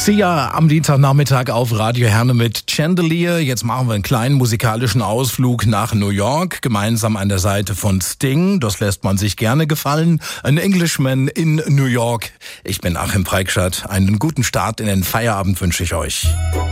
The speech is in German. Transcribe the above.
Sia am Dienstagnachmittag auf Radio Herne mit Chandelier. Jetzt machen wir einen kleinen musikalischen Ausflug nach New York, gemeinsam an der Seite von Sting. Das lässt man sich gerne gefallen. An Englishman in New York. Ich bin Achim Preikschat. Einen guten Start in den Feierabend wünsche ich euch.